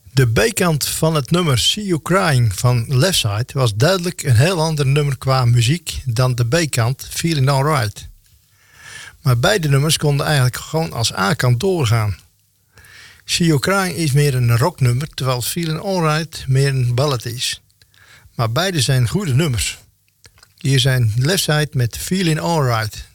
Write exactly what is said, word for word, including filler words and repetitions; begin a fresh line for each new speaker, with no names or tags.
De B-kant van het nummer See You Crying van Leftside was duidelijk een heel ander nummer qua muziek dan de B-kant Feeling Alright. Maar beide nummers konden eigenlijk gewoon als A-kant doorgaan. See You Crying is meer een rocknummer, terwijl Feeling Alright meer een ballad is. Maar beide zijn goede nummers. Hier zijn Leftside met Feeling Alright.